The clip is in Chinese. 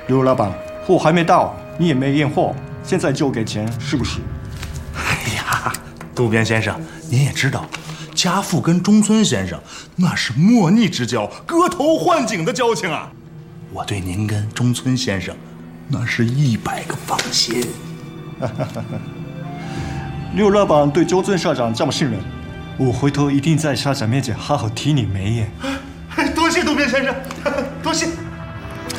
刘老板，货还没到，你也没验货，现在就给钱，是不是？ 哎呀，渡边先生，您也知道，家父跟中村先生那是莫逆之交，割头换颈的交情啊。我对您跟中村先生那是100个放心。 刘老板对周尊社长这么信任，我回头一定在社长面前好好提你眉眼。 多谢渡边先生，多谢。